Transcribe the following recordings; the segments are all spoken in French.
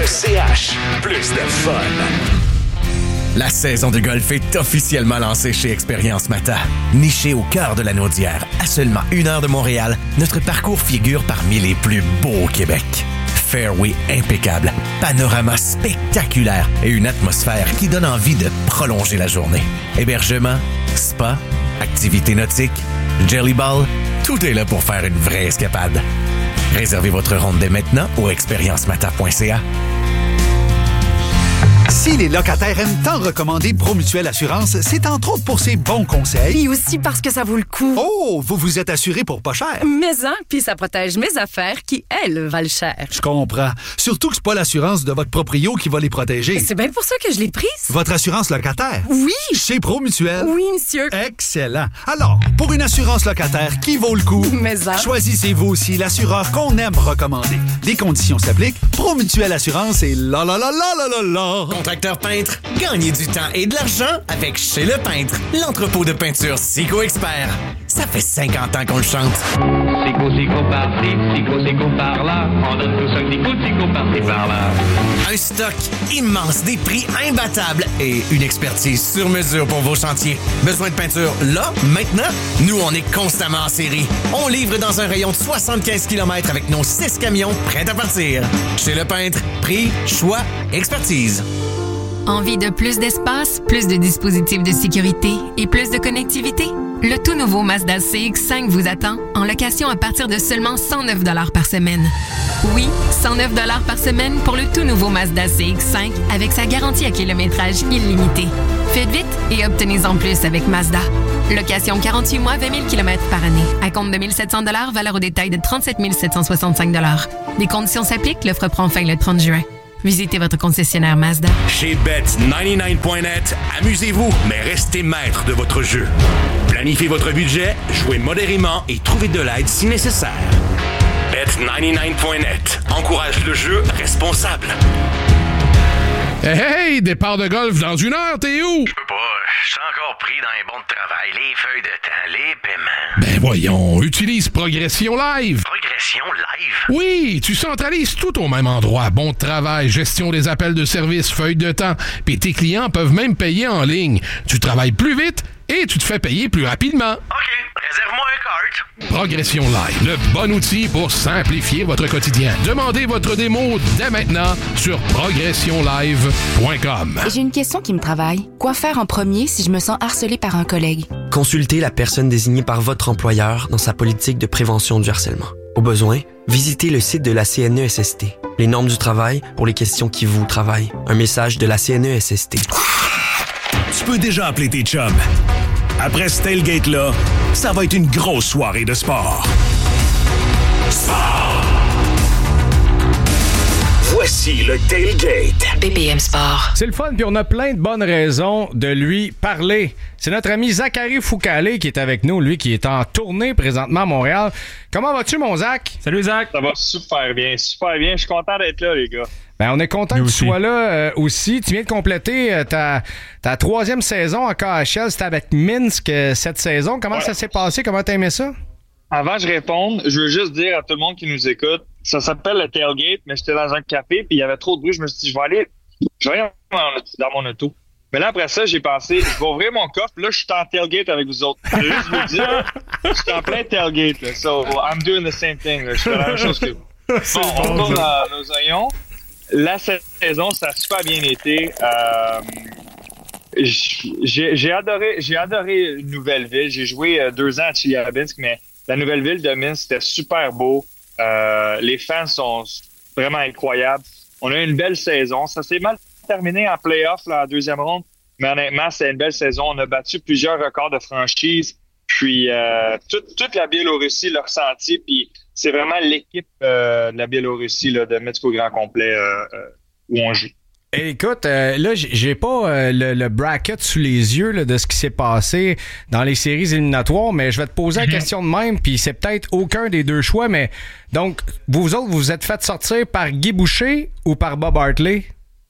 golf.ch. Plus de fun. La saison de golf est officiellement lancée chez Expérience Mata. Niché au cœur de la Naudière, à seulement 1 heure de Montréal, notre parcours figure parmi les plus beaux au Québec. Fairway impeccable, panorama spectaculaire et une atmosphère qui donne envie de prolonger la journée. Hébergement, spa, activités nautiques, jelly ball, tout est là pour faire une vraie escapade. Réservez votre ronde dès maintenant au expériencemata.ca. Si les locataires aiment tant recommander Promutuelle Assurance, c'est entre autres pour ses bons conseils. Puis aussi parce que ça vaut le coup. Oh, vous vous êtes assuré pour pas cher. Mais puis ça protège mes affaires qui, elles, valent cher. Je comprends. Surtout que c'est pas l'assurance de votre proprio qui va les protéger. C'est bien pour ça que je l'ai prise. Votre assurance locataire? Oui. Chez Promutuelle? Oui, monsieur. Excellent. Alors, pour une assurance locataire qui vaut le coup, choisissez-vous aussi l'assureur qu'on aime recommander. Les conditions s'appliquent. Promutuelle Assurance et la la la la la la la. Contracteur peintre, gagnez du temps et de l'argent avec Chez Le Peintre, l'entrepôt de peinture Sico Expert. Ça fait 50 ans qu'on le chante. Sico par-ci, Sico par-là. On donne tout ça, Sico par-ci, par-là. Un stock immense, des prix imbattables et une expertise sur mesure pour vos chantiers. Besoin de peinture là, maintenant? Nous, on est constamment en série. On livre dans un rayon de 75 km avec nos 6 camions prêts à partir. Chez Le Peintre, prix, choix, expertise. Envie de plus d'espace, plus de dispositifs de sécurité et plus de connectivité? Le tout nouveau Mazda CX-5 vous attend en location à partir de seulement 109 $ par semaine. Oui, 109 $ par semaine pour le tout nouveau Mazda CX-5 avec sa garantie à kilométrage illimité. Faites vite et obtenez-en plus avec Mazda. Location 48 mois, 20 000 km par année. À compte de 1 700 $, valeur au détail de 37 765 $. Des conditions s'appliquent, l'offre prend fin le 30 juin. Visitez votre concessionnaire Mazda. Chez Bet99.net, amusez-vous, mais restez maître de votre jeu. Planifiez votre budget, jouez modérément et trouvez de l'aide si nécessaire. Bet99.net encourage le jeu responsable. Hey, départ de golf dans 1 heure, t'es où? Je peux pas, je suis encore pris dans les bons de travail, les feuilles de temps, les paiements. Ben voyons, utilise Progression Live. Progression Live? Oui, tu centralises tout au même endroit. Bon de travail, gestion des appels de service, feuilles de temps, puis tes clients peuvent même payer en ligne. Tu travailles plus vite et tu te fais payer plus rapidement. OK, réserve-moi un cart. Progression Live, le bon outil pour simplifier votre quotidien. Demandez votre démo dès maintenant sur progressionlive.com. J'ai une question qui me travaille. Quoi faire en premier si je me sens harcelée par un collègue? Consultez la personne désignée par votre employeur dans sa politique de prévention du harcèlement. Au besoin, visitez le site de la CNESST. Les normes du travail pour les questions qui vous travaillent. Un message de la CNESST. Tu peux déjà appeler tes chums. Après ce tailgate-là, ça va être une grosse soirée de sport. Sport! Voici le tailgate. BPM Sport. C'est le fun, puis on a plein de bonnes raisons de lui parler. C'est notre ami Zachary Foucalé qui est avec nous, lui qui est en tournée présentement à Montréal. Comment vas-tu, mon Zach? Salut, Zach. Ça va super bien, super bien. Je suis content d'être là, les gars. Ben, on est content que tu sois là aussi. Tu viens de compléter ta 3e saison en KHL. C'était avec Minsk cette saison. Comment ça s'est passé? Comment t'as aimé ça? Avant que je réponde, je veux juste dire à tout le monde qui nous écoute, ça s'appelle le tailgate, mais j'étais dans un café puis il y avait trop de bruit. Je me suis dit, je vais aller dans mon auto. Mais là, après ça, j'ai pensé, je vais ouvrir mon coffre. Là, je suis en tailgate avec vous autres. Je veux juste vous dire, je suis en plein tailgate. Là. So, I'm doing the same thing. Là. Je fais la même chose que vous. Bon, on retourne dans nos oignons. La saison, ça a super bien été. J'ai adoré Nouvelle-Ville. J'ai joué 2 ans à Tcheliabinsk, mais la Nouvelle-Ville de Minsk, c'était super beau. Les fans sont vraiment incroyables. On a eu une belle saison. Ça s'est mal terminé en play-off là, en 2e ronde, mais honnêtement, c'est une belle saison. On a battu plusieurs records de franchise. Puis toute la Biélorussie l'a ressenti. Puis c'est vraiment l'équipe de la Biélorussie là, de Minsk au grand complet où on joue. Écoute, là, j'ai pas le bracket sous les yeux là, de ce qui s'est passé dans les séries éliminatoires, mais je vais te poser la question de même, puis c'est peut-être aucun des deux choix, mais donc, vous autres, vous vous êtes fait sortir par Guy Boucher ou par Bob Hartley?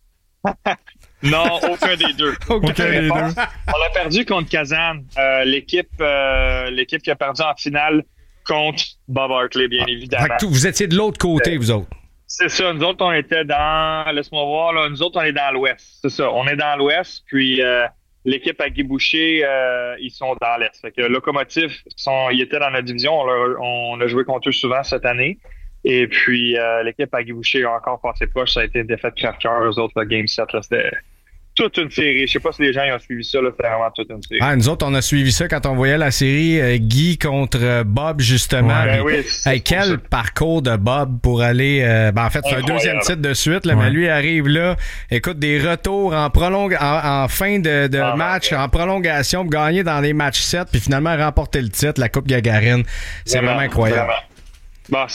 Non, aucun des deux. Aucun des deux. On a perdu contre Kazan, l'équipe qui a perdu en finale contre Bob Hartley, bien évidemment. Vous étiez de l'autre côté, vous autres. C'est ça. Nous autres, on était dans... Laisse-moi voir, là. Nous autres, on est dans l'Ouest. C'est ça. On est dans l'Ouest, puis l'équipe à Guy Boucher, ils sont dans l'Est. Fait que Locomotive, ils étaient dans notre division. On a joué contre eux souvent cette année. Et puis, l'équipe à Guy Boucher a encore passé proche. Ça a été une défaite crève-cœur. Eux autres, le Game 7, là, c'était toute une série. Je sais pas si les gens ils ont suivi ça. Là, c'était vraiment toute une série. Ah, nous autres, on a suivi ça quand on voyait la série Guy contre Bob, justement. Ouais, oui, quel parcours de Bob pour aller... en fait, c'est un deuxième titre de suite. Là, mais lui arrive là. Écoute, des retours en fin de match, en prolongation, pour gagner dans les matchs 7, puis finalement remporter le titre, la Coupe Gagarine. C'est vraiment incroyable. Bon,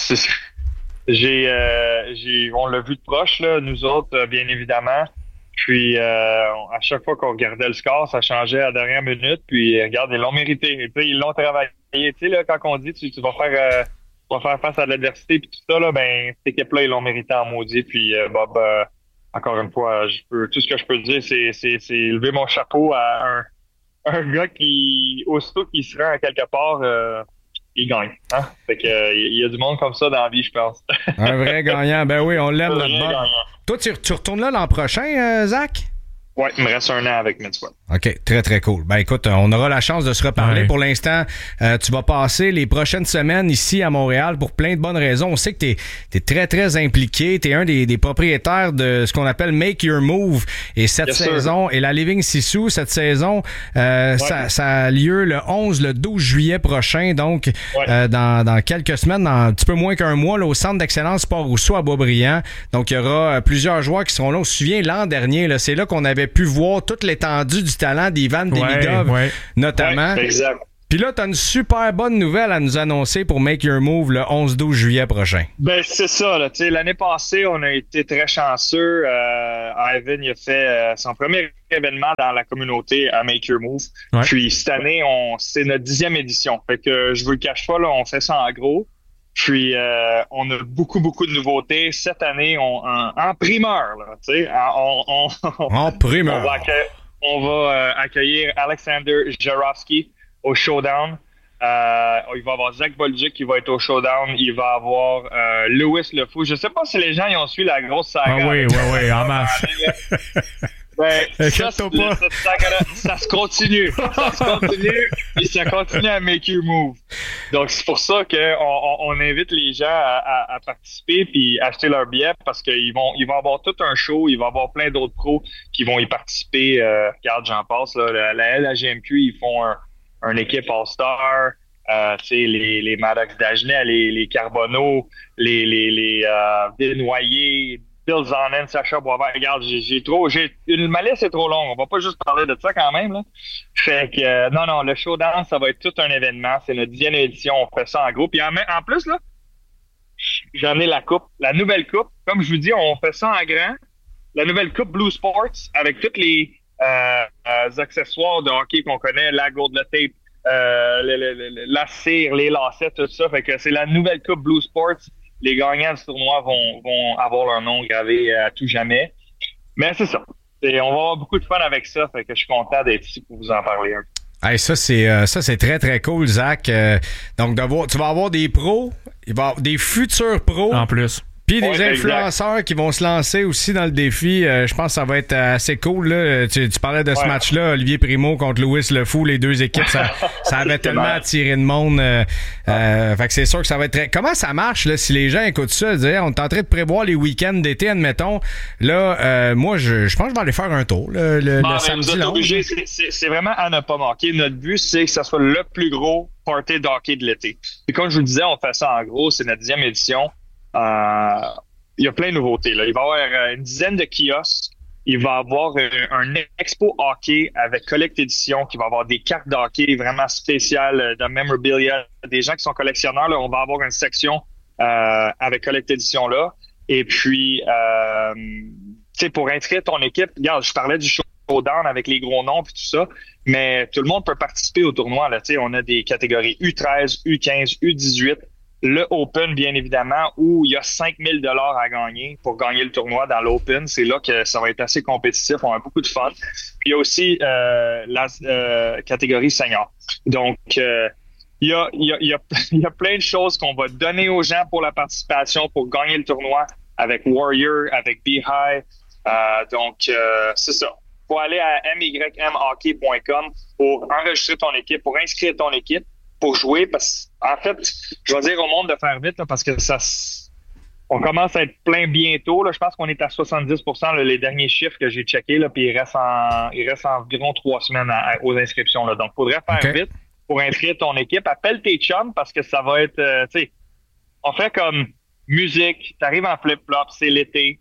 on l'a vu de proche, là, nous autres, bien évidemment. Puis, à chaque fois qu'on regardait le score, ça changeait à la dernière minute. Puis, regarde, ils l'ont mérité. Et puis, ils l'ont travaillé. Tu sais, là, quand on dit tu vas faire face à l'adversité puis tout ça, là, ben, cette équipe-là, ils l'ont mérité en maudit. Puis, Bob, encore une fois, tout ce que je peux dire, c'est lever mon chapeau à un gars qui, aussitôt qu'il se rend à quelque part, il gagne. Hein? Fait que, il y a du monde comme ça dans la vie, je pense. Un vrai gagnant. Ben oui, on l'aime, notre Bob. Toi, tu retournes là l'an prochain, Zach? Oui, il me reste un an avec Midswell. OK, très, très cool. Ben écoute, on aura la chance de se reparler. Ouais. Pour l'instant, tu vas passer les prochaines semaines ici à Montréal pour plein de bonnes raisons. On sait que t'es très, très impliqué. T'es un des propriétaires de ce qu'on appelle Make Your Move. Et cette saison, et la Living Sissou, cette saison, ça a lieu le 11, le 12 juillet prochain. Donc, dans quelques semaines, dans un petit peu moins qu'un mois, là, au Centre d'excellence Port-Rousseau à Beaubriand. Donc, il y aura plusieurs joueurs qui seront là. On se souvient, l'an dernier, là, c'est là qu'on avait pu voir toute l'étendue du talent d'Ivan Demidov, notamment. Exact. Puis là, tu as une super bonne nouvelle à nous annoncer pour Make Your Move le 11-12 juillet prochain. Ben, c'est ça. Là. L'année passée, on a été très chanceux. Ivan il a fait son premier événement dans la communauté à Make Your Move. Ouais. Puis cette année, c'est notre 10e édition. Fait que je vous le cache pas, là, on fait ça en gros. Puis on a beaucoup de nouveautés cette année en primeur là, tu sais, en primeur. On va accueillir Alexander Jarofsky au Showdown. Il va y avoir Zach Bolduc qui va être au Showdown. Il va y avoir Louis Le Fou. Je sais pas si les gens y ont suivi la grosse saga. Ah oui, en masse. Ben, ça se continue. Et ça continue à Make You Move. Donc, c'est pour ça qu'on invite les gens à participer puis acheter leur billet parce qu'ils vont avoir tout un show. Il va y avoir plein d'autres pros qui vont y participer. Regarde, j'en passe. Là, la LAGMQ, ils font une équipe All-Star. Les Maddox d'Agenais, les Carbonneau, les Desnoyers, Bill Zonnen, Sacha Boisvert. Regarde, ma liste est trop longue. On va pas juste parler de ça quand même, là. Fait que, non, le showdown, ça va être tout un événement. C'est notre 10e édition. On fait ça en groupe. Puis en plus, là, j'ai amené la coupe, la nouvelle coupe. Comme je vous dis, on fait ça en grand. La nouvelle coupe Blue Sports avec tous les accessoires de hockey qu'on connaît, la gourde, le tape, la cire, les lacets, tout ça. Fait que c'est la nouvelle coupe Blue Sports. Les gagnants du tournoi vont avoir leur nom gravé à tout jamais. Mais c'est ça. On va avoir beaucoup de fun avec ça. Fait que je suis content d'être ici pour vous en parler un peu. Hey, ça, c'est très, très cool, Zach. Donc, tu vas avoir des pros, il va y avoir des futurs pros. En plus. Puis des influenceurs qui vont se lancer aussi dans le défi. Je pense que ça va être assez cool. Là. Tu parlais de ce match-là, Olivier Primo contre Louis Le Fou, les deux équipes, ça avait tellement attiré de monde. Fait que c'est sûr que ça va être très... Comment ça marche là, si les gens écoutent ça, dire on est en train de prévoir les week-ends d'été, admettons. Là, moi, je pense que je vais aller faire un tour le samedi. C'est vraiment à ne pas manquer. Notre but, c'est que ça soit le plus gros party d'hockey de l'été. Puis comme je vous le disais, on fait ça en gros. C'est notre 10e édition. Il y a plein de nouveautés. Là. Il va y avoir une dizaine de kiosques. Il va y avoir un expo hockey avec Collect Édition qui va avoir des cartes d'hockey vraiment spéciales de memorabilia. Des gens qui sont collectionneurs, là, on va avoir une section avec Collect Édition là. Et puis, tu sais, pour inscrire ton équipe, regarde, je parlais du showdown avec les gros noms et tout ça, mais tout le monde peut participer au tournoi. Là. Tu sais, on a des catégories U13, U15, U18. Le Open, bien évidemment, où il y a 5 000 $ à gagner pour gagner le tournoi dans l'Open. C'est là que ça va être assez compétitif. On a beaucoup de fun. Puis il y a aussi la catégorie senior. Donc, il y a plein de choses qu'on va donner aux gens pour la participation, pour gagner le tournoi. avec Warrior, avec Beehive. Donc, c'est ça. Faut aller à mymhockey.com pour enregistrer ton équipe, pour inscrire ton équipe, pour jouer. Parce en fait, je vais dire au monde de faire vite là, parce que on commence à être plein bientôt. Là. Je pense qu'on est à 70%, là, les derniers chiffres que j'ai checkés, là, puis il reste environ 3 semaines aux inscriptions. Là. Donc, il faudrait faire vite pour inscrire ton équipe. Appelle tes chums parce que ça va être, tu sais, on fait comme musique, t'arrives en flip-flop, c'est l'été.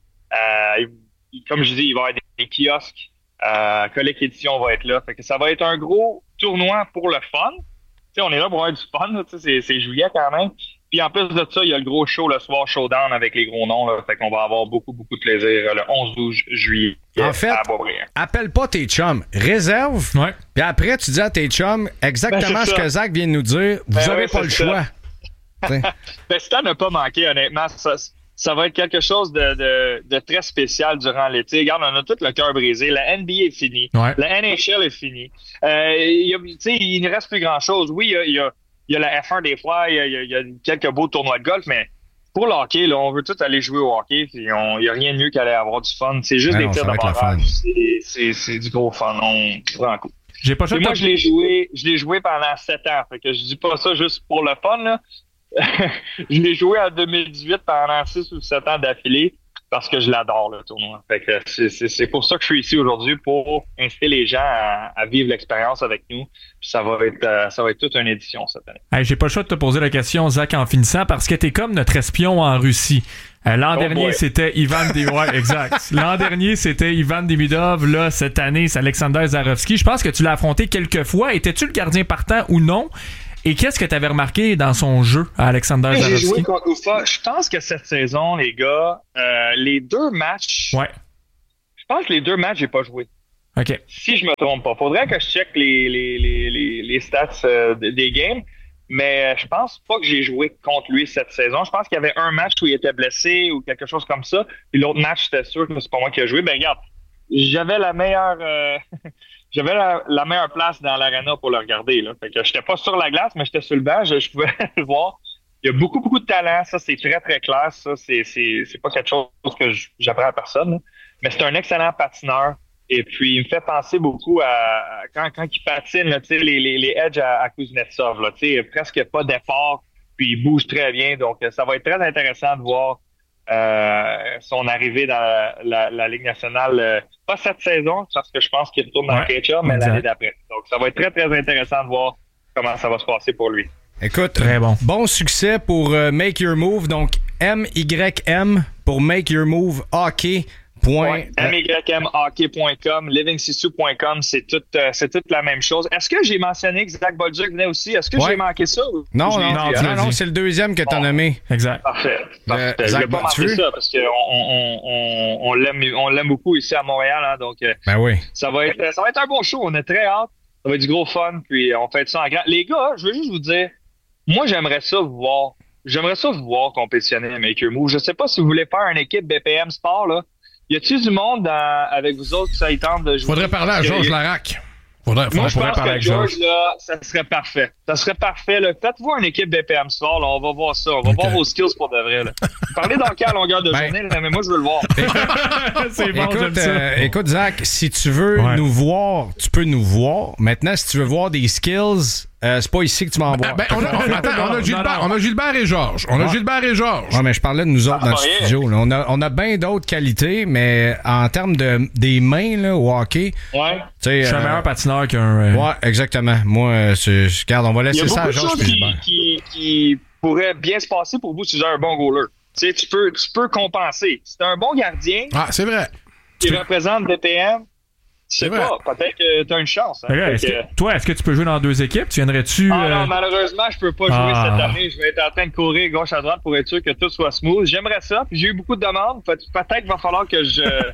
Comme je dis, il va y avoir des kiosques. Colic Édition va être là. Fait que ça va être un gros tournoi pour le fun. T'sais, on est là pour avoir du fun. Là, c'est juillet quand même. Puis en plus de ça, il y a le gros show le soir Showdown avec les gros noms. Là, fait qu'on va avoir beaucoup de plaisir le 11-12 juillet en fait, à Beaubriand. Appelle pas tes chums. Réserve. Ouais. Puis après, tu dis à tes chums exactement ce que Zach vient de nous dire. Vous n'avez pas le choix. Ben, si t'en as pas manqué, honnêtement, ça va être quelque chose de très spécial durant l'été. Regarde, on a tout le cœur brisé. La NBA est finie. Ouais. La NHL est finie. Il ne reste plus grand-chose. Oui, il y a la F1 des fois. Il y a quelques beaux tournois de golf, mais pour le hockey, là, on veut tous aller jouer au hockey. Il n'y a rien de mieux qu'aller avoir du fun. C'est juste des tirs de barrage. C'est du gros fun. On prend un coup. Moi, je l'ai joué pendant 7 ans. Fait que je dis pas ça juste pour le fun, là. Je l'ai joué en 2018 pendant 6 ou 7 ans d'affilée parce que je l'adore, le tournoi. Fait que c'est pour ça que je suis ici aujourd'hui, pour inciter les gens à vivre l'expérience avec nous. Puis ça va être toute une édition cette année. Hey, j'ai pas le choix de te poser la question, Zach, en finissant, parce que t'es comme notre espion en Russie. L'an dernier, c'était Ivan ouais, exact. L'an dernier, c'était Ivan Demidov. Là, cette année, c'est Alexander Zarovski. Je pense que tu l'as affronté quelques fois. Étais-tu le gardien partant ou non? Et qu'est-ce que tu avais remarqué dans son jeu à Alexander Zarovski? J'ai joué contre Ufa. Je pense que cette saison, les gars, les 2 matchs... Ouais. Je pense que les 2 matchs, j'ai pas joué. OK. Si je me trompe pas. Faudrait que je check les stats des games. Mais je pense pas que j'ai joué contre lui cette saison. Je pense qu'il y avait un match où il était blessé ou quelque chose comme ça. Puis l'autre match, j'étais sûr que c'est pas moi qui ai joué. Ben regarde, j'avais la meilleure... J'avais la meilleure place dans l'arena pour le regarder. Là. Fait que j'étais pas sur la glace, mais j'étais sur le banc. Je pouvais le voir. Il y a beaucoup de talent. Ça, c'est très, très clair. Ça, c'est pas quelque chose que j'apprends à personne. Là. Mais c'est un excellent patineur. Et puis, il me fait penser beaucoup à quand il patine, là, les edges à Kuznetsov. Là, presque pas d'effort. Puis, il bouge très bien. Donc, ça va être très intéressant de voir son arrivée dans la Ligue nationale, pas cette saison, parce que je pense qu'il retourne dans le KHL, mais l'année d'après. Donc, ça va être très, très intéressant de voir comment ça va se passer pour lui. Écoute, très bon succès pour Make Your Move. Donc, MYM pour Make Your Move Hockey. mymhockey.com, livingsisu.com, c'est toute la même chose. Est-ce que j'ai mentionné que Zach Bolduc venait aussi? Est-ce que j'ai manqué ça? Non, c'est le deuxième que tu as nommé. Exact. Parfait. Je vais pas manquer ça parce qu'on l'aime beaucoup ici à Montréal. Hein, donc, ben oui. Ça va être un bon show. On est très hâte. Ça va être du gros fun. Puis on fait ça en grand. Les gars, je veux juste vous dire, moi, j'aimerais ça vous voir compétitionner à Make Your Move. Je sais pas si vous voulez faire une équipe BPM Sport, là. Y a-t-il du monde avec vous autres qui ça y tente de jouer? Faudrait parler à Georges Larac. Moi, je pense que George, là, ça serait parfait. Ça serait parfait, là. Faites-vous une équipe BPM Sport, là. On va voir ça. On va voir vos skills pour de vrai, là. Parlez dans quelle longueur de journée, là, mais moi, je veux le voir. C'est bon, j'aime ça. Écoute, Zach, si tu veux nous voir, tu peux nous voir. Maintenant, si tu veux voir des skills... c'est pas ici que tu m'envoies. On a Gilbert et Georges. Ouais, mais je parlais de nous autres dans le studio. Là. On a bien d'autres qualités, mais en termes des mains là, au hockey, je suis un meilleur patineur qu'un... Ouais, exactement. Moi, regarde, on va laisser ça à Georges. Il y a beaucoup de choses qui pourraient bien se passer pour vous si vous êtes un bon goaler. Tu peux compenser. Si t'es un bon gardien... Ah, c'est vrai. Qui représente BPM... Je sais pas, peut-être que tu as une chance. Hein. Est-ce que tu peux jouer dans 2 équipes? Tu viendrais-tu... non, malheureusement, je peux pas jouer cette année. Je vais être en train de courir gauche à droite pour être sûr que tout soit smooth. J'aimerais ça, puis j'ai eu beaucoup de demandes. Peut-être va falloir que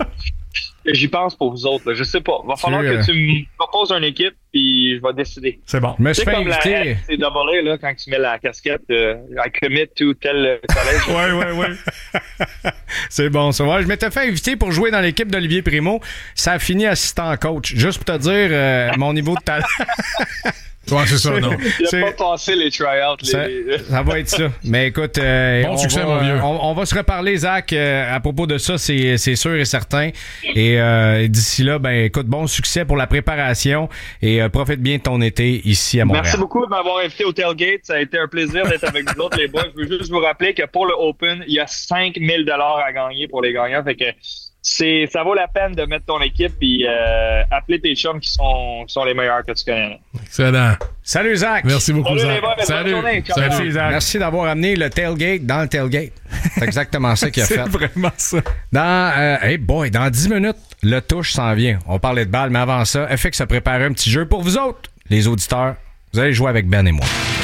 j'y pense pour vous autres. Là. Je sais pas. Va falloir que tu me proposes une équipe, puis je vais décider. C'est bon. C'est comme la NCAA, là, quand tu mets la casquette I commit to tel collège. Ouais. C'est bon, ça va. Je m'étais fait inviter pour jouer dans l'équipe d'Olivier Primo. Ça a fini assistant coach. Juste pour te dire mon niveau de talent. Ouais, c'est ça, non. Il n'a pas passé les try-outs. Ça va être ça. Mais écoute, bon succès, mon vieux. On va se reparler, Zach, à propos de ça, c'est sûr et certain. Et d'ici là, ben écoute, bon succès pour la préparation et profite bien de ton été ici à Montréal. Merci beaucoup de m'avoir invité au Tailgate. Ça a été un plaisir d'être avec vous autres, les boys. Je veux juste vous rappeler que pour le Open, il y a 5 000 $ à gagner pour les gagnants. Fait que ça vaut la peine de mettre ton équipe et appeler tes chums qui sont les meilleurs que tu connais. Là. Excellent. Salut, Zach. Merci beaucoup, Zach. Salut. Salut, Zach. Merci d'avoir amené le tailgate dans le tailgate. C'est exactement ça qu'il a fait. C'est vraiment ça. Dans 10 minutes, le touche s'en vient. On parlait de balle, mais avant ça, FX a préparé un petit jeu pour vous autres, les auditeurs. Vous allez jouer avec Ben et moi.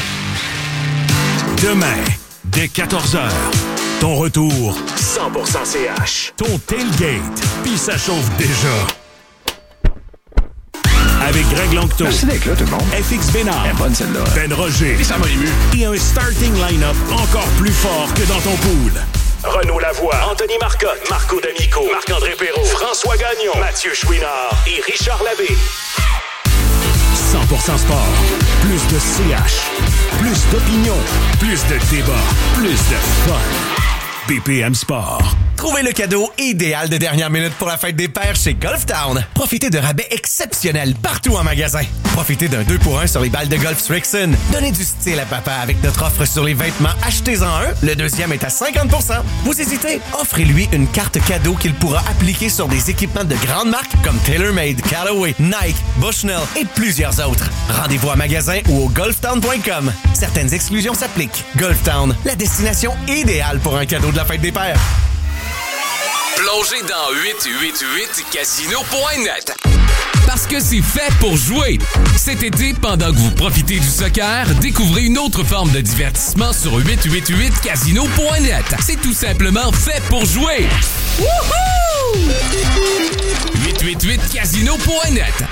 Demain, dès 14h, ton retour 100% CH. Ton tailgate, puis ça chauffe déjà. Avec Greg Longto. Merci d'être là, tout le monde. FX Bénard. Elle est bonne, celle-là. Ben Roger. Et ça m'a ému. Et un starting line-up encore plus fort que dans ton pool. Renaud Lavoie, Anthony Marcotte, Marco D'Amico, Marc-André Perrault, François Gagnon, Mathieu Chouinard et Richard Labbé. 100% sport. Plus de CH. Plus d'opinion. Plus de débat. Plus de fun. BPM Sport. Trouvez le cadeau idéal de dernière minute pour la fête des pères chez Golf Town. Profitez de rabais exceptionnels partout en magasin. Profitez d'un 2-pour-1 sur les balles de golf Strixon. Donnez du style à papa avec notre offre sur les vêtements. Achetez-en un, le deuxième est à 50%. Vous hésitez? Offrez-lui une carte cadeau qu'il pourra appliquer sur des équipements de grandes marques comme TaylorMade, Callaway, Nike, Bushnell et plusieurs autres. Rendez-vous à magasin ou au golftown.com. Certaines exclusions s'appliquent. Golf Town, la destination idéale pour un cadeau de la fête des pères. Plongez dans 888casino.net. Parce que c'est fait pour jouer. Cet été, pendant que vous profitez du soccer, découvrez une autre forme de divertissement sur 888casino.net. C'est tout simplement fait pour jouer. Wouhou! 888casino.net.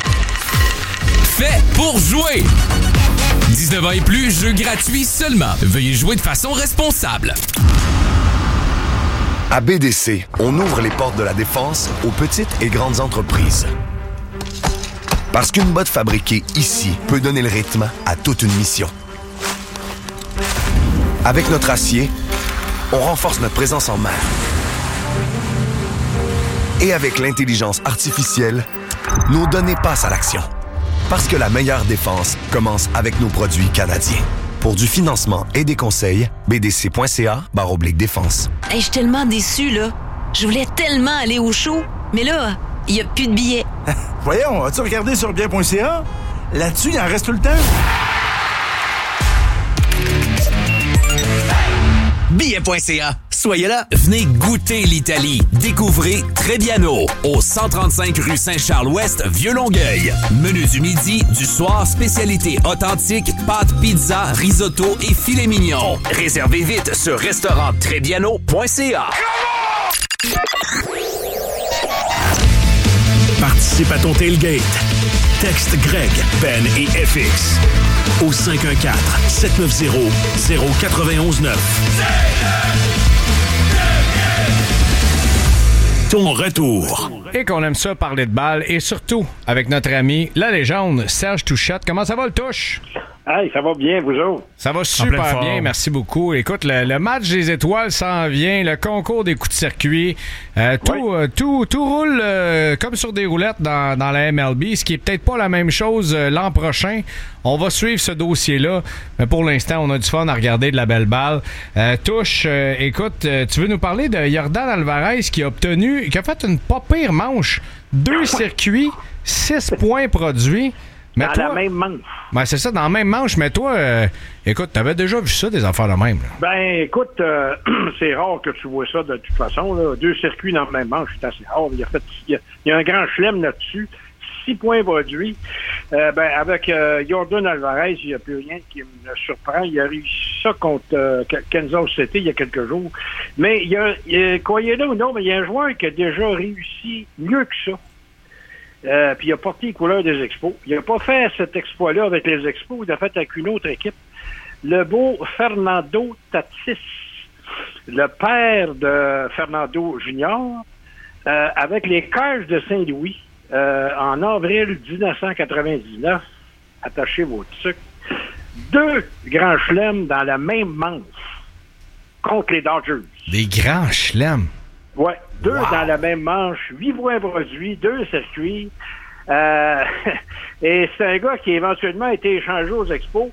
Fait pour jouer. 19 ans et plus, jeu gratuit seulement. Veuillez jouer de façon responsable. À BDC, on ouvre les portes de la défense aux petites et grandes entreprises. Parce qu'une botte fabriquée ici peut donner le rythme à toute une mission. Avec notre acier, on renforce notre présence en mer. Et avec l'intelligence artificielle, nos données passent à l'action. Parce que la meilleure défense commence avec nos produits canadiens. Pour du financement et des conseils, bdc.ca/défense. Hey, je suis tellement déçu, là. Je voulais tellement aller au show, mais là, il n'y a plus de billets. Voyons, as-tu regardé sur bien.ca? Là-dessus, il en reste tout le temps. Billet.ca. Soyez là. Venez goûter l'Italie. Découvrez Trebbiano au 135 rue Saint-Charles-Ouest, Vieux-Longueuil. Menu du midi, du soir, spécialité authentique, pâtes, pizza, risotto et filet mignon. Réservez vite sur restauranttrebbiano.ca. Participe à ton tailgate. Texte Greg, Ben et FX au 514-790-0919. Ton retour. Et qu'on aime ça parler de balle et surtout avec notre ami, la légende, Serge Touchette. Comment ça va le touche? Hey, ça va bien, vous autres? Ça va super bien, merci beaucoup. Écoute, le match des étoiles s'en vient, le concours des coups de circuit, tout roule comme sur des roulettes dans la MLB, ce qui est peut-être pas la même chose l'an prochain. On va suivre ce dossier-là, mais pour l'instant, on a du fun à regarder de la belle balle. Touche, écoute, tu veux nous parler de Yordan Alvarez qui a fait une pas pire manche, 2 circuits, 6 points produits. Mais dans la même manche. Ben c'est ça, dans la même manche. Mais toi, écoute, t'avais déjà vu ça, des affaires de même. Là. Ben, écoute, c'est rare que tu vois ça de toute façon. Là. 2 circuits dans la même manche, c'est assez rare. Il y a un grand chelem là-dessus. 6 points produits. Avec Yordan Alvarez, il n'y a plus rien qui me surprend. Il a réussi ça contre Kansas City il y a quelques jours. Mais croyez-le ou non, mais il y a un joueur qui a déjà réussi mieux que ça. Puis il a porté les couleurs des Expos. Il n'a pas fait cet exploit-là avec les Expos, il l'a fait avec une autre équipe. Le beau Fernando Tatis, le père de Fernando Junior, avec les Cars de Saint-Louis, en avril 1999, attachez vos trucs, 2 grands chelems dans la même manche contre les Dodgers. Des grands chelems? Ouais, 2 dans la même manche, 8 points produits, 2 circuits. Et c'est un gars qui éventuellement a été échangé aux Expos.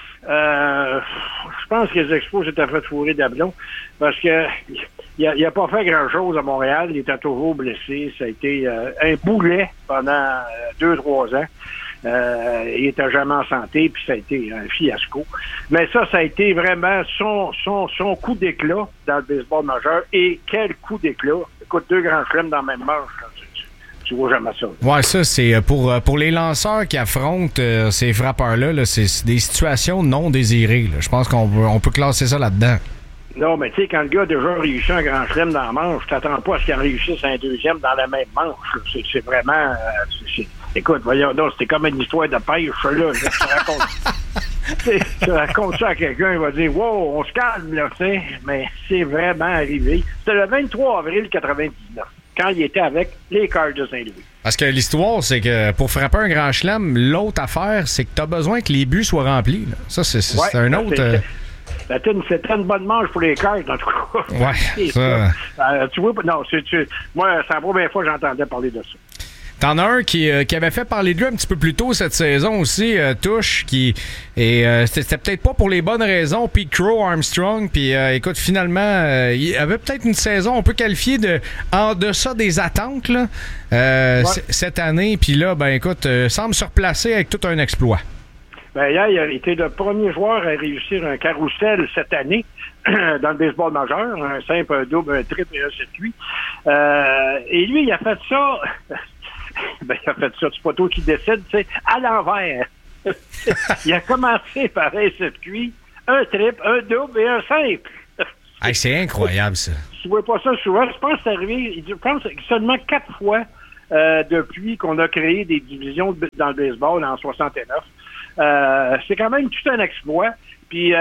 Je pense que les Expos s'étaient fait fourrer d'ablon parce que il a pas fait grand-chose à Montréal. Il était toujours blessé. Ça a été un boulet pendant 2-3 ans. Il était jamais en santé, puis ça a été un fiasco. Mais ça a été vraiment son coup d'éclat dans le baseball majeur. Et quel coup d'éclat! Écoute, 2 grands chelems dans la même manche. Tu vois jamais ça. Ouais, ça, c'est pour les lanceurs qui affrontent ces frappeurs-là, c'est des situations non désirées. Là. Je pense qu'on peut classer ça là-dedans. Non, mais tu sais, quand le gars a déjà réussi un grand chelem dans la manche, tu t'attends pas à ce qu'il réussisse un deuxième dans la même manche. C'est vraiment... écoute, voyons, non, c'était comme une histoire de pêche, là. Tu racontes ça à quelqu'un, il va dire « Wow, on se calme, là, tu sais. » Mais c'est vraiment arrivé. C'était le 23 avril 1999. Quand il était avec les Cards de Saint-Louis. Parce que l'histoire, c'est que pour frapper un grand chelem, l'autre affaire, c'est que tu as besoin que les buts soient remplis. Là. Ça, c'est un autre... C'était une bonne manche pour les Cards, en tout cas. Ouais, ça... tu vois, non, moi, c'est la première fois que j'entendais parler de ça. T'en as un qui avait fait parler de lui un petit peu plus tôt cette saison aussi, Touche, c'était peut-être pas pour les bonnes raisons, Pete Crow, Armstrong, puis écoute, finalement, il avait peut-être une saison, on peut qualifier en deçà des attentes, là, cette année, puis là, ben écoute, semble se replacer avec tout un exploit. Ben, hier, il a été le premier joueur à réussir un carrousel cette année dans le baseball majeur, un simple, un double, un triple et un circuit. Et lui, il a fait ça... Ben, il a fait ça, c'est pas toi qui décide, tu sais, à l'envers. Il a commencé par un circuit, un triple, un double et un simple. Hey, c'est incroyable, ça. Tu vois pas ça souvent. Je pense que c'est arrivé, je pense seulement 4 fois depuis qu'on a créé des divisions dans le baseball en 69. C'est quand même tout un exploit. Puis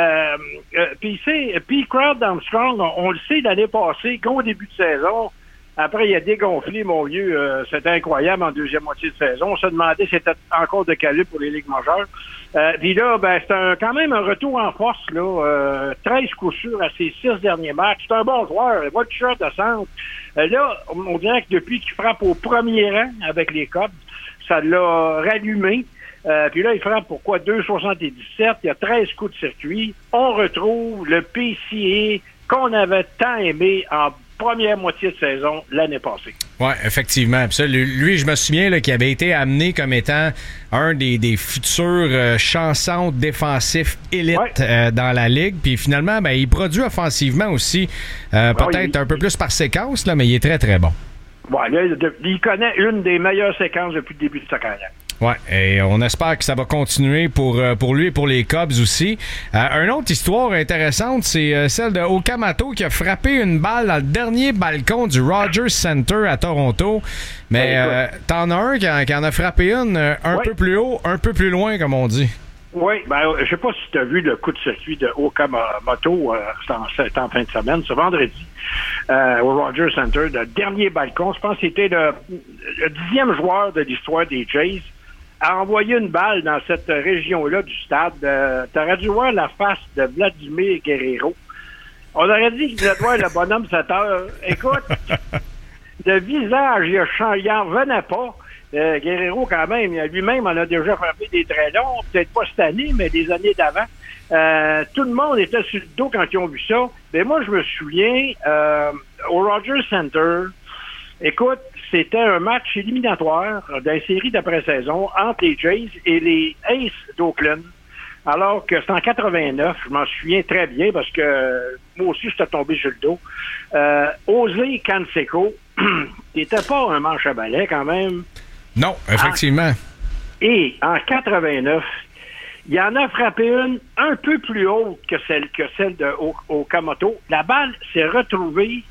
Crowd Armstrong, on le sait l'année passée, qu'au début de saison, après, il a dégonflé, mon vieux. C'était incroyable en deuxième moitié de saison. On se demandait si c'était encore de calibre pour les ligues majeures. Puis là, ben, c'est quand même un retour en force, là. 13 coups sûrs à ses 6 derniers matchs. C'est un bon joueur. Il va de shot de centre. Là, on dirait que depuis qu'il frappe au premier rang avec les Cubs, ça l'a rallumé. Puis là, il frappe pourquoi 2,77. Il y a 13 coups de circuit. On retrouve le PCA qu'on avait tant aimé en première moitié de saison l'année passée. Oui, effectivement. Puis ça, lui, je me souviens qu'il avait été amené comme étant un des futurs chansons défensifs élites dans la Ligue. Puis finalement, ben, il produit offensivement aussi, peut-être un peu plus par séquence, là, mais il est très, très bon. Ouais, là, il connaît une des meilleures séquences depuis le début de sa carrière. Ouais, et on espère que ça va continuer pour lui et pour les Cubs aussi. Une autre histoire intéressante, c'est celle de Okamoto qui a frappé une balle dans le dernier balcon du Rogers Center à Toronto. Mais t'en as un qui en a frappé une un peu plus haut, un peu plus loin, comme on dit. Oui, ben je sais pas si tu as vu le coup de circuit de Okamoto, c'est en fin de semaine, ce vendredi, au Rogers Center, le dernier balcon. Je pense que c'était le 10e joueur de l'histoire des Jays a envoyé une balle dans cette région-là du stade. T'aurais dû voir la face de Vladimir Guerrero. On aurait dit qu'il devait voir le bonhomme 7 heures. Écoute, le visage, il en revenait pas. Guerrero, quand même, lui-même en a déjà frappé des très longs, peut-être pas cette année, mais des années d'avant. Tout le monde était sur le dos quand ils ont vu ça. Mais moi, je me souviens, au Rogers Center, écoute, c'était un match éliminatoire d'une série d'après-saison entre les Jays et les Aces d'Oakland. Alors que c'est en 89, je m'en souviens très bien parce que moi aussi, j'étais tombé sur le dos. José Canseco, qui n'était pas un manche à balai quand même. Non, effectivement. Et en 89, il en a frappé une un peu plus haute que celle de Okamoto. La balle s'est retrouvée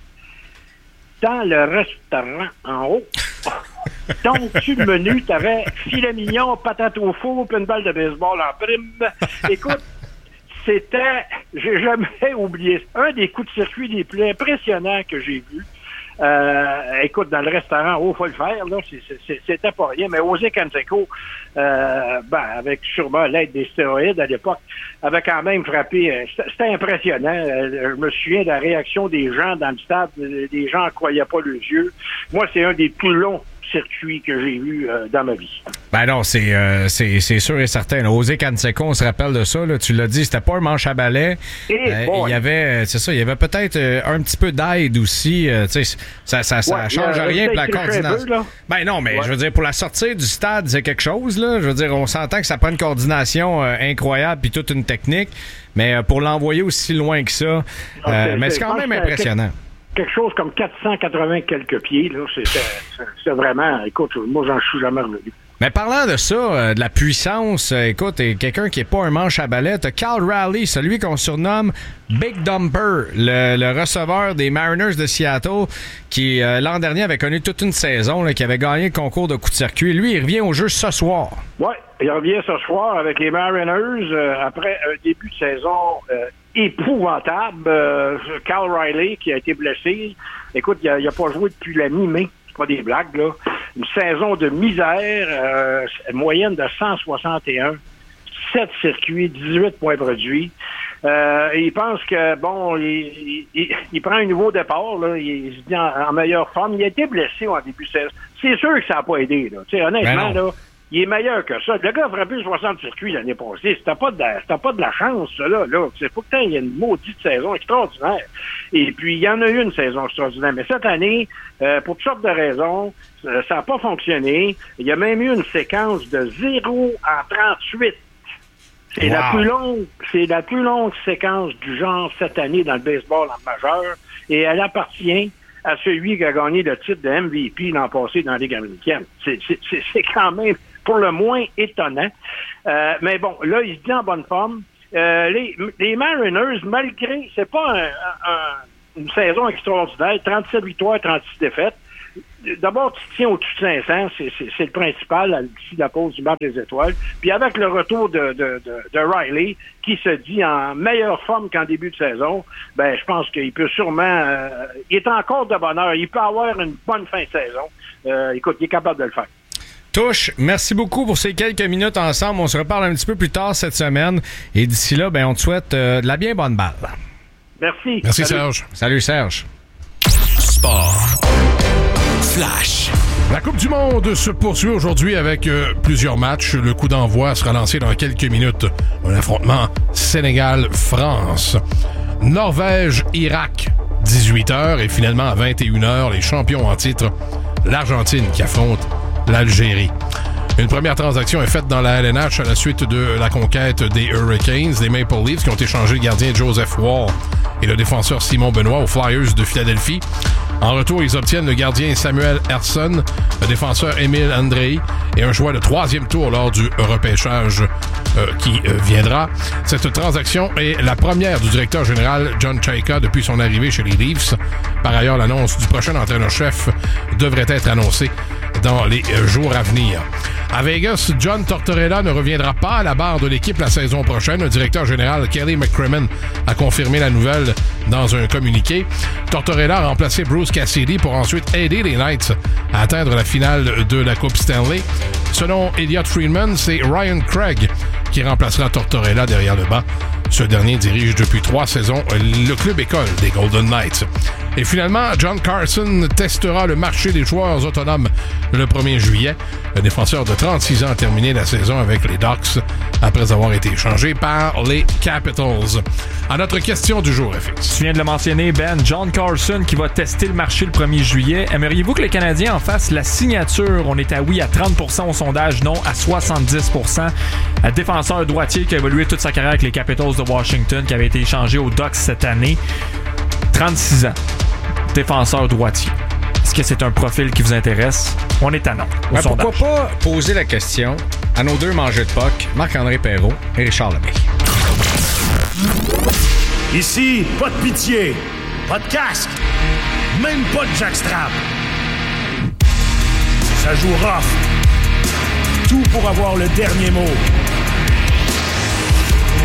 dans le restaurant en haut. Donc, sur le menu, t'avais filet mignon, patate au four, puis une balle de baseball en prime. Écoute, j'ai jamais oublié, un des coups de circuit les plus impressionnants que j'ai vus. Écoute, dans le restaurant, faut le faire, là, c'était pas rien. Mais José Canseco, avec sûrement l'aide des stéroïdes à l'époque, avait quand même frappé. C'était impressionnant. Je me souviens de la réaction des gens dans le stade. Les gens ne croyaient pas leurs yeux. Moi, c'est un des plus longs circuit que j'ai vu dans ma vie. Ben non, c'est sûr et certain. José Canseco, on se rappelle de ça. Là, tu l'as dit, c'était pas un manche à balai. Il y avait, c'est ça, il y avait peut-être un petit peu d'aide aussi. Ça change rien pour la coordination. Ben non, mais je veux dire, pour la sortie du stade, c'est quelque chose. Là. Je veux dire, on s'entend que ça prend une coordination incroyable puis toute une technique. Mais pour l'envoyer aussi loin que ça, mais c'est quand même impressionnant. Quelque chose comme 480 quelques pieds, là, c'est vraiment, écoute, moi j'en suis jamais revenu. Mais parlant de ça, de la puissance, écoute, quelqu'un qui n'est pas un manche à balai, t'as Cal Raleigh, celui qu'on surnomme Big Dumper, le receveur des Mariners de Seattle, qui l'an dernier avait connu toute une saison, là, qui avait gagné le concours de coup de circuit. Lui, il revient au jeu ce soir. Oui, il revient ce soir avec les Mariners après un début de saison épouvantable. Cal Raleigh qui a été blessé. Écoute, il n'a pas joué depuis la mi-mai. C'est pas des blagues, là. Une saison de misère, moyenne de 161, 7 circuits, 18 points produits. Il pense que, bon, il prend un nouveau départ, là. Il se dit en meilleure forme. Il a été blessé en début de saison. C'est sûr que ça n'a pas aidé, là. Tu sais, honnêtement, là, il est meilleur que ça. Le gars a frappé 60 circuits l'année passée. C'était pas de la chance, ça, là. C'est pourtant, il y a une maudite saison extraordinaire. Et puis, il y en a eu une saison extraordinaire. Mais cette année, pour toutes sortes de raisons, ça n'a pas fonctionné. Il y a même eu une séquence de 0 en 38. C'est la plus longue séquence du genre cette année dans le baseball en majeur. Et elle appartient à celui qui a gagné le titre de MVP l'an passé dans la Ligue américaine. C'est quand même pour le moins étonnant. Mais bon, là, il se dit en bonne forme. Les Mariners, malgré, c'est pas une saison extraordinaire, 37 victoires, 36 défaites. D'abord, tu tiens au-dessus de 500, c'est le principal, d'ici la pause du match des étoiles. Puis avec le retour de Riley, qui se dit en meilleure forme qu'en début de saison, ben je pense qu'il peut sûrement... il est encore de bonheur. Il peut avoir une bonne fin de saison. Écoute, il est capable de le faire. Touche, merci beaucoup pour ces quelques minutes ensemble. On se reparle un petit peu plus tard cette semaine. Et d'ici là, ben on te souhaite de la bien bonne balle. Merci. Merci, Serge. Salut, Serge. Sport. Flash. La Coupe du Monde se poursuit aujourd'hui avec plusieurs matchs. Le coup d'envoi sera lancé dans quelques minutes. Un affrontement Sénégal-France. Norvège-Irak, 18h. Et finalement, à 21h, les champions en titre, l'Argentine qui affronte l'Algérie. Une première transaction est faite dans la LNH à la suite de la conquête des Hurricanes, des Maple Leafs qui ont échangé le gardien Joseph Wall et le défenseur Simon Benoît aux Flyers de Philadelphie. En retour, ils obtiennent le gardien Samuel Ersson, le défenseur Emile Andrei et un choix de 3e tour lors du repêchage qui viendra. Cette transaction est la première du directeur général John Chayka depuis son arrivée chez les Leafs. Par ailleurs, l'annonce du prochain entraîneur-chef devrait être annoncée dans les jours à venir. À Vegas, John Tortorella ne reviendra pas à la barre de l'équipe la saison prochaine. Le directeur général Kelly McCrimmon a confirmé la nouvelle dans un communiqué. Tortorella a remplacé Bruce Cassidy pour ensuite aider les Knights à atteindre la finale de la Coupe Stanley. Selon Elliot Friedman, c'est Ryan Craig qui remplacera Tortorella derrière le banc. Ce dernier dirige depuis 3 saisons le club école des Golden Knights. Et finalement, John Carson testera le marché des joueurs autonomes le 1er juillet. Le défenseur de 36 ans a terminé la saison avec les Ducks après avoir été échangé par les Capitals. À notre question du jour, FX. Tu viens de le mentionner, Ben. John Carson qui va tester le marché le 1er juillet. Aimeriez-vous que les Canadiens en fassent la signature? On est à oui à 30% au sondage, non à 70%. Un défenseur droitier qui a évolué toute sa carrière avec les Capitals de Washington, qui avait été échangé aux Ducks cette année. 36 ans. Défenseur droitier. Est-ce que c'est un profil qui vous intéresse? On est à non. Pourquoi pas poser la question à nos deux mangeurs de puck, Marc-André Perrault et Richard Labbé. Ici, pas de pitié, pas de casque, même pas de jackstrap. Ça joue rough. Tout pour avoir le dernier mot.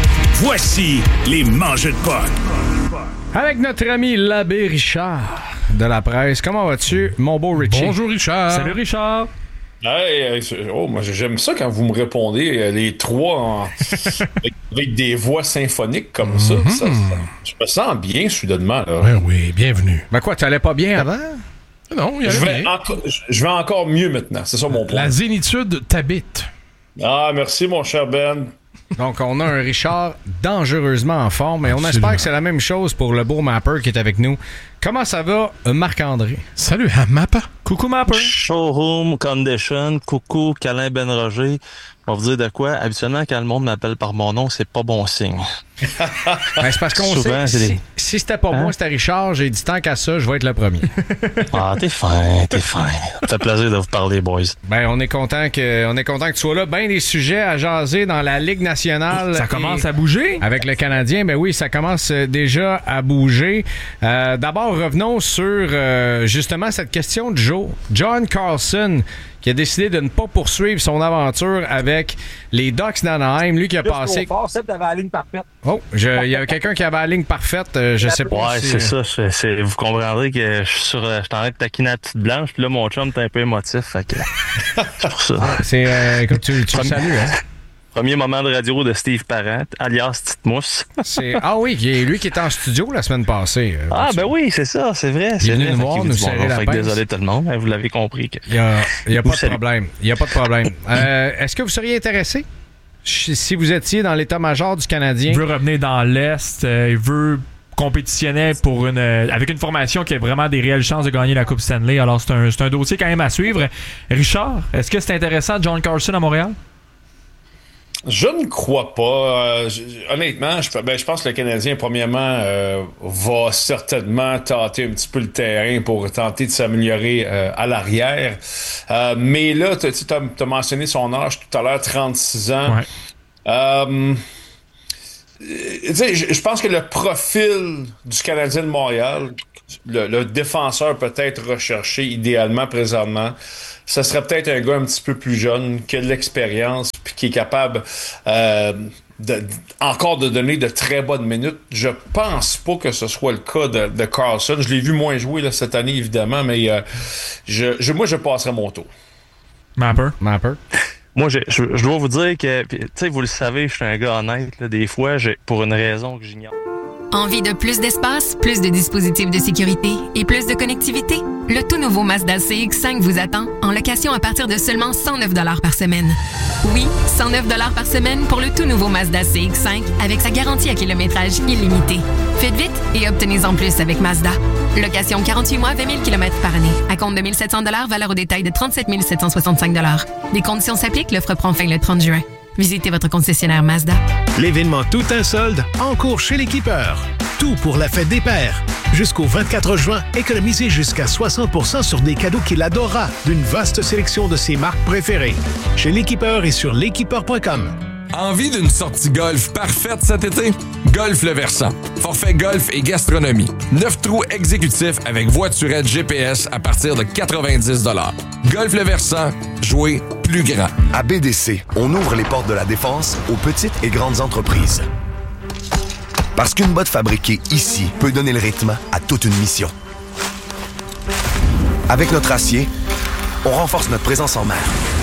Voici les mangeurs de puck. Avec notre ami l'abbé Richard. de la presse. Comment vas-tu, mon beau Richie? Bonjour, Richard. Salut, Richard. Hey, moi j'aime ça quand vous me répondez les trois avec des voix symphoniques comme ça. Je me sens bien soudainement. Là. Oui, bienvenue. Ben quoi, tu allais pas bien avant? Non, il y a je vais encore mieux maintenant. C'est ça mon point. La zénitude t'habite. Ah, merci mon cher Ben. Donc, on a un Richard dangereusement en forme et on espère que c'est la même chose pour le beau Mapper qui est avec nous. Comment ça va, Marc-André? Salut, Mapper. Coucou, Mapper. Showroom Condition. Coucou, Câlin Ben Roger. On va vous dire de quoi? Habituellement, quand le monde m'appelle par mon nom, c'est pas bon signe. Ben, c'est parce qu'on souvent, sait, si c'était pas moi, c'était Richard, j'ai dit tant qu'à ça, je vais être le premier. Ah, t'es fin. Ça fait plaisir de vous parler, boys. Ben, on est content que tu sois là. Ben, des sujets à jaser dans la Ligue nationale. Ça commence à bouger? Avec le Canadien, ben oui, ça commence déjà à bouger. D'abord, revenons sur justement cette question de Joe. John Carlson, qui a décidé de ne pas poursuivre son aventure avec les Ducks d'Anaheim. Lui qui a passé... la ligne parfaite. Oh, il y avait quelqu'un qui avait la ligne parfaite. Je sais pas. Ouais, c'est ça. Vous comprendrez que je suis en train de taquiner la petite blanche, puis là, mon chum est un peu émotif. Fait que, c'est pour ça. Écoute, tu le salues, hein? Premier moment de radio de Steve Parent, alias Petite Mousse. Ah oui, lui qui était en studio la semaine passée. Ben oui, c'est ça, c'est vrai. Il est venu nous voir, nous serrer la pince. Désolé tout le monde, vous l'avez compris. Il n'y a pas de problème. Il n'y a pas de problème. Est-ce que vous seriez intéressé si vous étiez dans l'état-major du Canadien? Il veut revenir dans l'Est. Il veut compétitionner avec une formation qui a vraiment des réelles chances de gagner la Coupe Stanley. Alors, c'est un dossier quand même à suivre. Richard, est-ce que c'est intéressant, John Carlson à Montréal? Je ne crois pas. Honnêtement, je pense que le Canadien, premièrement, va certainement tâter un petit peu le terrain pour tenter de s'améliorer à l'arrière. Mais là, tu as mentionné son âge tout à l'heure, 36 ans. Ouais. Je pense que le profil du Canadien de Montréal, le défenseur peut-être recherché idéalement présentement, ce serait peut-être un gars un petit peu plus jeune, qui a de l'expérience, puis qui est capable encore de donner de très bonnes minutes. Je pense pas que ce soit le cas de Carlson. Je l'ai vu moins jouer là, cette année, évidemment, mais moi, je passerai mon tour. Mapper. Moi, je dois vous dire que, tu sais, vous le savez, je suis un gars honnête. Là, des fois, pour une raison que j'ignore. Envie de plus d'espace, plus de dispositifs de sécurité et plus de connectivité? Le tout nouveau Mazda CX-5 vous attend en location à partir de seulement 109 $ par semaine. Oui, 109 $ par semaine pour le tout nouveau Mazda CX-5 avec sa garantie à kilométrage illimité. Faites vite et obtenez-en plus avec Mazda. Location 48 mois, 20 000 km par année. À compte de 1 700 $, valeur au détail de 37 765 $. Des conditions s'appliquent, l'offre prend fin le 30 juin. Visitez votre concessionnaire Mazda. L'événement Tout un solde en cours chez l'Équipeur. Tout pour la fête des pères. Jusqu'au 24 juin, économisez jusqu'à 60% sur des cadeaux qu'il adorera d'une vaste sélection de ses marques préférées. Chez l'Équipeur et sur l'équipeur.com. Envie d'une sortie golf parfaite cet été? Golf Le Versant. Forfait golf et gastronomie. 9 trous exécutifs avec voiturette GPS à partir de 90 $. Golf Le Versant. Jouer plus grand. À BDC, on ouvre les portes de la défense aux petites et grandes entreprises. Parce qu'une botte fabriquée ici peut donner le rythme à toute une mission. Avec notre acier, on renforce notre présence en mer.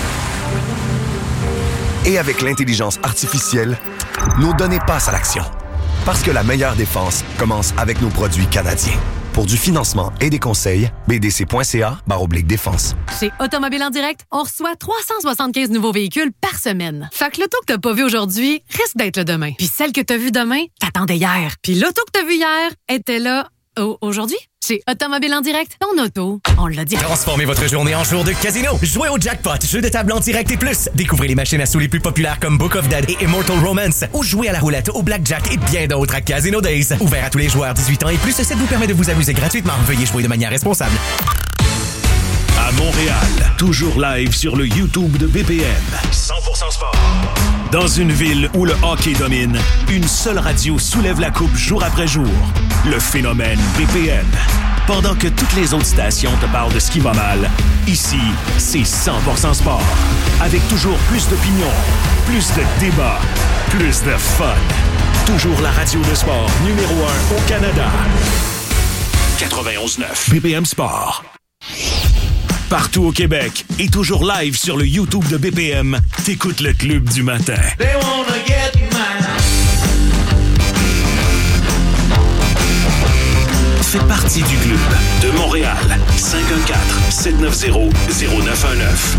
Et avec l'intelligence artificielle, nos données passent à l'action. Parce que la meilleure défense commence avec nos produits canadiens. Pour du financement et des conseils, bdc.ca/défense. Chez Automobile en Direct, on reçoit 375 nouveaux véhicules par semaine. Fait que l'auto que t'as pas vu aujourd'hui risque d'être le demain. Puis celle que t'as vue demain, t'attendais hier. Puis l'auto que t'as vue hier était là aujourd'hui. Chez Automobile en Direct, ton auto, on l'a dit. Transformez votre journée en jour de casino. Jouez au jackpot, jeu de table en direct et plus. Découvrez les machines à sous les plus populaires comme Book of Dead et Immortal Romance. Ou jouez à la roulette, au blackjack et bien d'autres à Casino Days. Ouvert à tous les joueurs 18 ans et plus, ça vous permet de vous amuser gratuitement. Veuillez jouer de manière responsable. À Montréal, toujours live sur le YouTube de BPM. 100% sport. Dans une ville où le hockey domine, une seule radio soulève la coupe jour après jour. Le phénomène BPM. Pendant que toutes les autres stations te parlent de ce qui va mal, ici, c'est 100% sport. Avec toujours plus d'opinions, plus de débats, plus de fun. Toujours la radio de sport numéro 1 au Canada. 91.9. BPM Sport. Partout au Québec et toujours live sur le YouTube de BPM, t'écoutes le Club du matin. They wanna get mine. Fais partie du club de Montréal. 514-790-0919.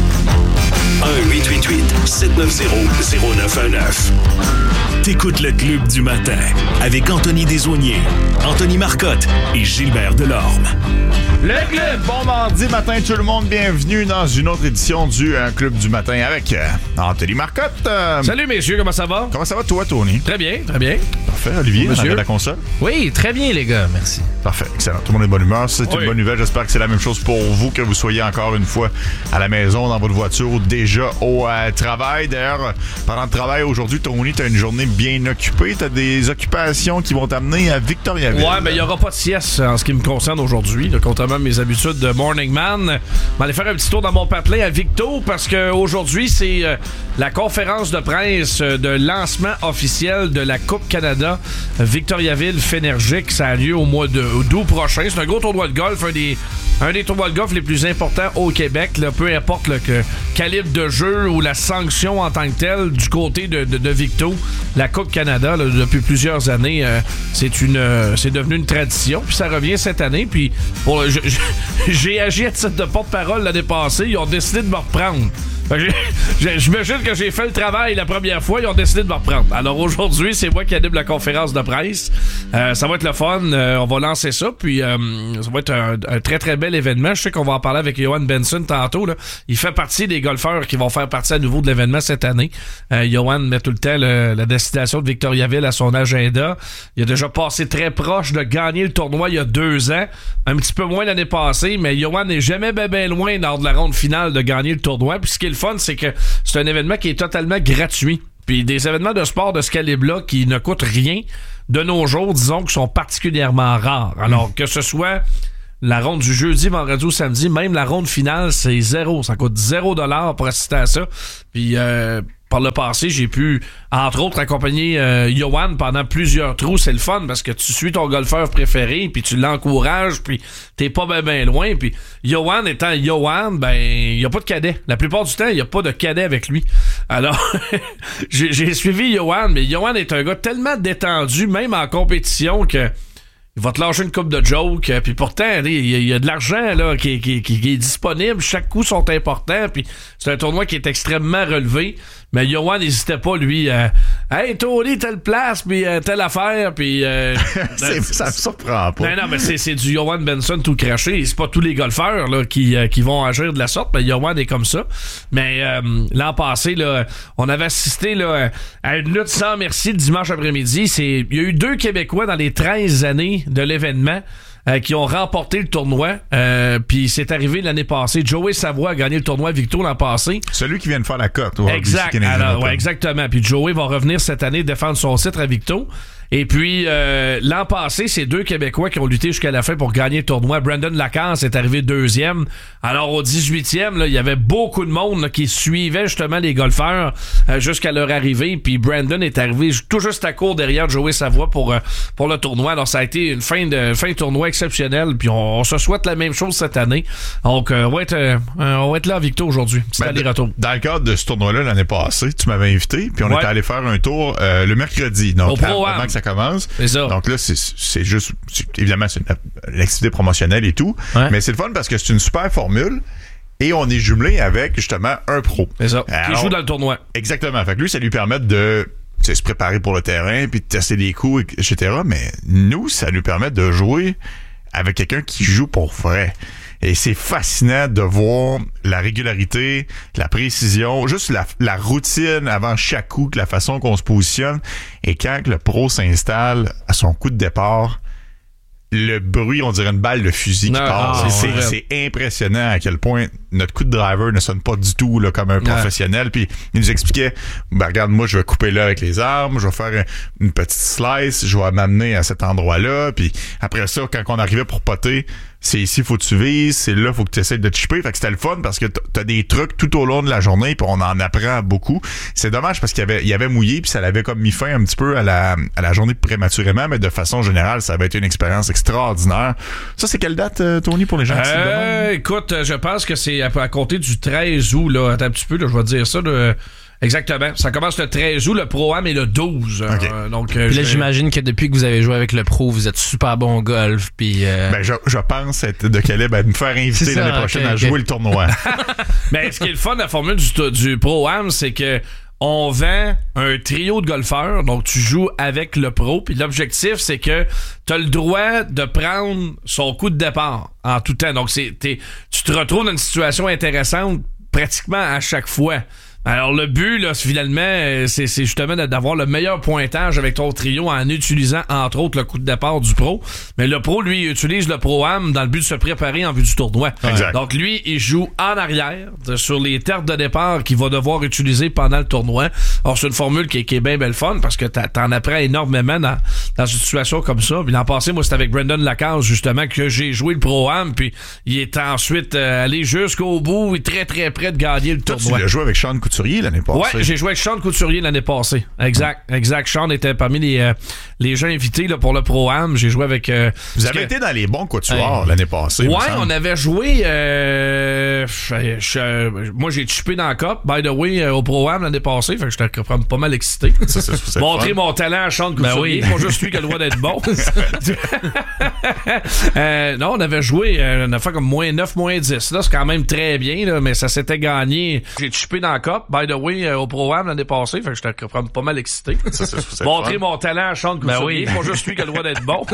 1-888-790-0919. T'écoutes le Club du matin avec Anthony Desaulniers, Anthony Marcotte et Gilbert Delorme. Le Club, bon mardi matin tout le monde, bienvenue dans une autre édition du Club du matin avec Anthony Marcotte. Salut messieurs, comment ça va? Comment ça va toi, Tony? Très bien, très bien. Parfait, Olivier, on avait la console? Oui, très bien les gars, merci. Parfait, excellent, tout le monde est de bonne humeur, c'est une bonne nouvelle, j'espère que c'est la même chose pour vous, que vous soyez encore une fois à la maison, dans votre voiture ou déjà au travail. D'ailleurs, parlant de travail, aujourd'hui, Tony, t'as une journée bien occupée, t'as des occupations qui vont t'amener à Victoriaville. Ouais, mais il n'y aura pas de sieste en ce qui me concerne aujourd'hui, là, contrairement à mes habitudes de Morning Man. Je vais aller faire un petit tour dans mon patelin à Victo parce qu'aujourd'hui, c'est la conférence de presse de lancement officiel de la Coupe Canada Victoriaville-Fénergique. Ça a lieu au mois d'août prochain. C'est un gros tournoi de golf, un des tournois de golf les plus importants au Québec. Là, peu importe le calibre de jeu ou la sanction en tant que telle du côté de Victo, la Coupe Canada, là, depuis plusieurs années, c'est devenu une tradition. Puis ça revient cette année. Puis j'ai agi à titre de porte-parole l'année passée. Ils ont décidé de me reprendre. J'imagine que j'ai fait le travail la première fois, ils ont décidé de me reprendre. Alors aujourd'hui, c'est moi qui anime la conférence de presse. Ça va être le fun, on va lancer ça, puis ça va être un très très bel événement. Je sais qu'on va en parler avec Johan Benson tantôt. Là. Il fait partie des golfeurs qui vont faire partie à nouveau de l'événement cette année. Johan met tout le temps la destination de Victoriaville à son agenda. Il a déjà passé très proche de gagner le tournoi il y a 2 ans. Un petit peu moins l'année passée, mais Johan n'est jamais bien loin lors de la ronde finale de gagner le tournoi. Puis ce qui est le fun, c'est que c'est un événement qui est totalement gratuit. Puis des événements de sport de ce calibre-là qui ne coûtent rien, de nos jours, disons, qui sont particulièrement rares. Alors que ce soit la ronde du jeudi, vendredi ou samedi, même la ronde finale, c'est 0. Ça coûte $0 pour assister à ça. Puis par le passé, j'ai pu, entre autres, accompagner Johan pendant plusieurs trous. C'est le fun parce que tu suis ton golfeur préféré, puis tu l'encourages, puis t'es pas ben loin. Puis Johan étant Johan, ben il y a pas de cadet. La plupart du temps, il y a pas de cadet avec lui. Alors, j'ai suivi Johan, mais Johan est un gars tellement détendu, même en compétition, que il va te lâcher une coupe de jokes, puis pourtant, il y a de l'argent là qui est disponible. Chaque coup sont importants, puis c'est un tournoi qui est extrêmement relevé. Mais Johan n'hésitait pas, lui, hey, Tony, telle place, puis telle affaire, puis... ça me surprend pas. Non, mais c'est du Johan Benson tout craché. C'est pas tous les golfeurs là qui vont agir de la sorte, mais Johan est comme ça. Mais l'an passé, là, on avait assisté là, à une lutte sans merci le dimanche après-midi. Il y a eu 2 Québécois dans les 13 années de l'événement qui ont remporté le tournoi. Puis c'est arrivé l'année passée. Joey Savoie a gagné le tournoi Victo l'an passé. Celui qui vient de faire la cote. Exact. Alors, ouais, exactement. Puis Joey va revenir cette année défendre son titre à Victo. Et puis, l'an passé, c'est 2 Québécois qui ont lutté jusqu'à la fin pour gagner le tournoi. Brandon Lacasse est arrivé 2e. Alors, au 18e, là, il y avait beaucoup de monde là, qui suivait justement les golfeurs jusqu'à leur arrivée. Puis Brandon est arrivé tout juste à court derrière Joey Savoie pour le tournoi. Alors, ça a été une fin de tournoi exceptionnelle. Puis on se souhaite la même chose cette année. Donc, on va être là à Victo aujourd'hui. Petit aller-retour. Dans le cadre de ce tournoi-là, l'année passée, tu m'avais invité. Puis on était allé faire un tour le mercredi. Donc, avant que ça commence. C'est ça. Donc là, c'est juste... évidemment, c'est une activité promotionnelle et tout. Ouais. Mais c'est le fun parce que c'est une super formule. Et on est jumelé avec, justement, un pro. C'est ça. Qui joue dans le tournoi. Exactement. Fait que lui, ça lui permet de se préparer pour le terrain, puis de tester des coups, etc. Mais nous, ça nous permet de jouer avec quelqu'un qui joue pour vrai. Et c'est fascinant de voir la régularité, la précision, juste la routine avant chaque coup, la façon qu'on se positionne. Et quand le pro s'installe à son coup de départ, le bruit, on dirait une balle de fusil qui part. C'est impressionnant à quel point notre coup de driver ne sonne pas du tout là, comme un professionnel. Puis il nous expliquait, regarde, moi je vais couper là avec les armes, je vais faire une petite slice, je vais m'amener à cet endroit-là. Puis après ça, quand on arrivait pour poter, c'est ici faut que tu vises, c'est là faut que tu essaies de te chipper. Fait que c'était le fun parce que t'as des trucs tout au long de la journée puis on en apprend beaucoup. C'est dommage parce qu'il y avait mouillé puis ça l'avait comme mis fin un petit peu à la journée prématurément, mais de façon générale, ça avait été une expérience extraordinaire. Ça, c'est quelle date, Tony, pour les gens qui se demandent? Écoute, je pense que c'est à compter du 13 août, là. Attends un petit peu, là, je vais te dire ça, là. Exactement. Ça commence le 13 août, le Pro-Am est le 12. Okay. Donc, puis là, j'imagine que depuis que vous avez joué avec le Pro, vous êtes super bon au golf. Puis Ben, je pense être de calibre à me faire inviter l'année prochaine à jouer le tournoi. Mais ce qui est le fun de la formule du Pro-Am, c'est que on vend un trio de golfeurs, donc tu joues avec le pro, puis l'objectif, c'est que tu as le droit de prendre son coup de départ en tout temps. Donc, tu te retrouves dans une situation intéressante pratiquement à chaque fois. Alors, le but, là, finalement, c'est justement d'avoir le meilleur pointage avec ton trio en utilisant, entre autres, le coup de départ du pro. Mais le pro, lui, il utilise le Pro-Am dans le but de se préparer en vue du tournoi. Exact. Donc, lui, il joue en arrière sur les terres de départ qu'il va devoir utiliser pendant le tournoi. Alors, c'est une formule qui est bien belle fun parce que t'en apprends énormément dans une situation comme ça. Puis l'an passé, moi, c'était avec Brendan Lacaze, justement, que j'ai joué le Pro-Am. Puis il est ensuite allé jusqu'au bout et très, très près de gagner le tournoi. Tu l'as joué avec Sean Couturier l'année passée. Ouais, j'ai joué avec Sean Couturier l'année passée. Exact. Sean était parmi les gens invités là, pour le Pro-Am. J'ai joué avec... Vous avez été dans les bons quatuors l'année passée. Ouais, on avait joué... moi, j'ai chippé dans la Cup, by the way, au Pro-Am l'année passée. Fait que j'étais pas mal excité. C'est montrer mon talent à Sean Couturier. Pas juste lui qui a le droit d'être bon. Non, on avait joué une affaire comme -9, -10. Là, c'est quand même très bien, là, mais ça s'était gagné. J'ai chippé dans la Cup, by the way, au Pro-Am l'année passée. Fait que j'étais pas mal excité. Montrer mon talent à Sean Couturier. Pas juste lui qui a le droit d'être bon.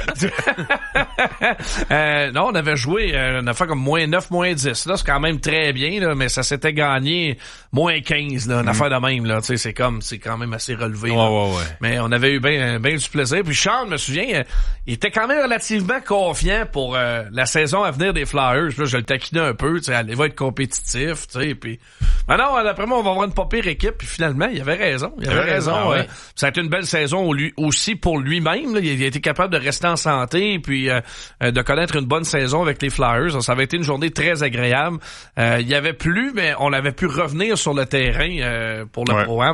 Non, on avait joué une affaire comme -9, -10. Là, c'est quand même très bien, là, mais ça s'était gagné -15, là, une affaire de même, là. Tu sais, c'est quand même assez relevé. Ouais. Mais on avait eu bien du plaisir. Puis Sean, je me souviens, il était quand même relativement confiant pour la saison à venir des Flyers. Puis là, je le taquinais un peu, tu sais, elle va être compétitif, tu sais. Puis, non, d'après moi, on va avoir une pas pire équipe. Puis finalement, il avait raison. Ouais. Ça a été une belle saison aussi pour lui-même. Là. Il a été capable de rester en santé puis de connaître une bonne saison avec les Flyers. Ça avait été une journée très agréable. Il y avait plu, mais on avait pu revenir sur le terrain pour le Pro-Am.